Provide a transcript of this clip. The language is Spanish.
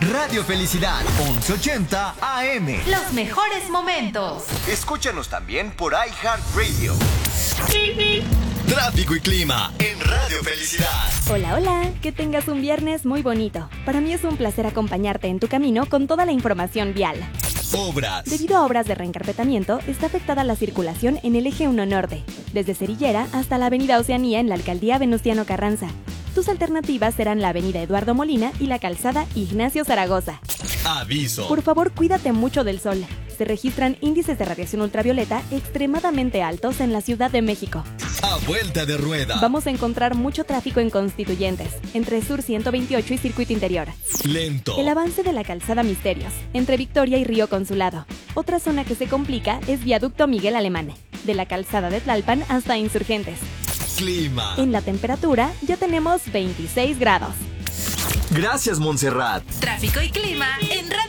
Radio Felicidad, 1180 AM. Los mejores momentos. Escúchanos también por iHeartRadio. Tráfico y clima en Radio Felicidad. Hola, hola, que tengas un viernes muy bonito. Para mí es un placer acompañarte en tu camino con toda la información vial. Obras. Debido a obras de reencarpetamiento, está afectada la circulación en el eje 1 Norte, desde Cerillera hasta la avenida Oceanía en la alcaldía Venustiano Carranza. Tus alternativas serán la avenida Eduardo Molina y la calzada Ignacio Zaragoza. Aviso. Por favor, cuídate mucho del sol. Se registran índices de radiación ultravioleta extremadamente altos en la Ciudad de México. A vuelta de rueda. Vamos a encontrar mucho tráfico en Constituyentes, entre Sur 128 y Circuito Interior. Lento. El avance de la calzada Misterios, entre Victoria y Río Consulado. Otra zona que se complica es Viaducto Miguel Alemán, de la calzada de Tlalpan hasta Insurgentes. Clima. En la temperatura ya tenemos 26 grados. Gracias, Montserrat. Tráfico y clima en Radio